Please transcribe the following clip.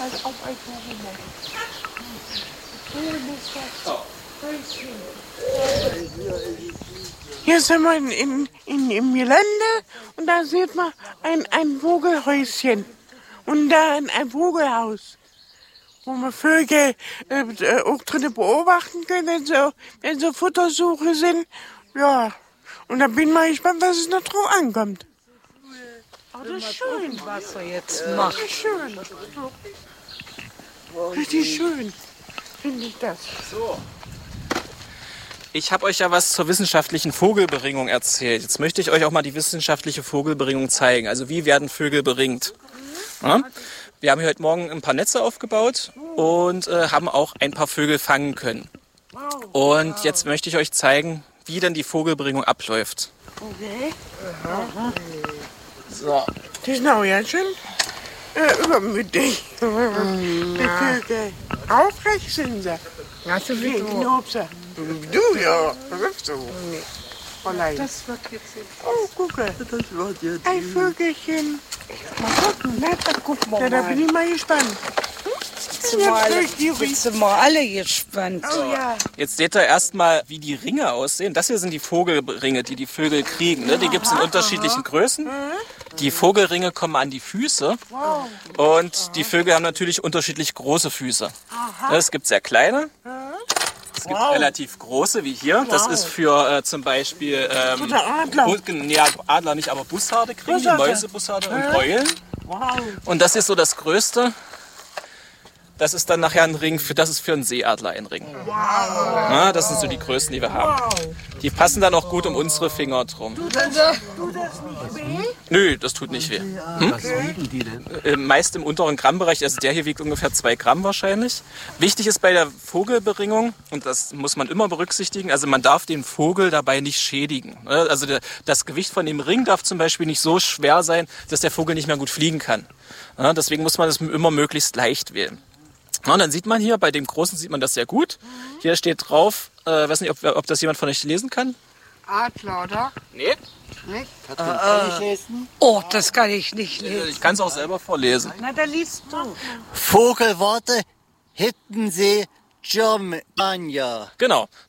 Also auf ein Vogelnest. Hier sind wir im Gelände und da sieht man ein Vogelhäuschen und da ein Vogelhaus, wo man Vögel auch drinnen beobachten können, wenn sie Futtersuche sind. Ja, und da bin ich mal gespannt, was es noch drauf ankommt. Oh, das ist schön. Was er jetzt macht. Das ist schön. Richtig schön, finde ich das. So. Ich habe euch ja was zur wissenschaftlichen Vogelberingung erzählt. Jetzt möchte ich euch auch mal die wissenschaftliche Vogelberingung zeigen. Also wie werden Vögel beringt? Ja? Wir haben hier heute Morgen ein paar Netze aufgebaut und haben auch ein paar Vögel fangen können. Und jetzt möchte ich euch zeigen, wie denn die Vogelberingung abläuft. Okay. So. Die sind auch ganz schön übermütig. Die Vögel. Aufrecht sind sie. Ja, so wie du. Knopse. Du, ja. So. Allein. Das wird jetzt. Oh, gucke. Das wird jetzt. Ein Vögelchen. Mal gucken, ne? Da gucken wir Ja, da mal. bin ich mal gespannt. Jetzt sind wir alle gespannt. Oh ja. Jetzt seht ihr erstmal, wie die Ringe aussehen. Das hier sind die Vogelringe, die die Vögel kriegen. Ne? Die gibt es in unterschiedlichen Größen. Die Vogelringe kommen an die Füße. Und die Vögel haben natürlich unterschiedlich große Füße. Es gibt sehr kleine. Es gibt relativ große, wie hier. Das ist für zum Beispiel Oder Adler. Ja, Adler nicht, aber Bussarde kriegen die, Mäuse, Bussarde und Eulen. Wow. Und das ist so das Größte. Das ist dann nachher ein Ring, das ist für einen Seeadler ein Ring. Ja, das sind so die größten, die wir haben. Die passen dann auch gut um unsere Finger drum. Tut das nicht weh? Nö, das tut nicht weh. Was wiegen die denn? Meist im unteren Grammbereich, also der hier wiegt ungefähr 2 Gramm wahrscheinlich. Wichtig ist bei der Vogelberingung, und das muss man immer berücksichtigen, also man darf den Vogel dabei nicht schädigen. Also das Gewicht von dem Ring darf zum Beispiel nicht so schwer sein, dass der Vogel nicht mehr gut fliegen kann. Ja, deswegen muss man das immer möglichst leicht wählen. Ja, und dann sieht man hier, bei dem Großen sieht man das sehr gut. Hier steht drauf, weiß nicht, ob das jemand von euch lesen kann. Adler, oder? Nee. Nicht? Kann ich lesen? Oh, das kann ich nicht lesen. Ich kann es auch selber vorlesen. Na, da liest du. Vogelworte, Hittensee, Germania. Genau,